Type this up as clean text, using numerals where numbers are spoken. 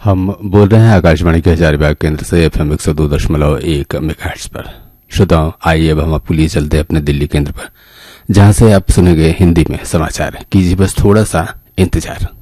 हम बोल रहे हैं आकाशवाणी के हजारीबाग केंद्र से FM 102.1 मेगाहर्ट्ज पर। श्रोताओं, आइए अब हम आपको लिए चलते हैं अपने दिल्ली केंद्र पर, जहां से आप सुनेंगे हिंदी में समाचार। कीजिए बस थोड़ा सा इंतजार।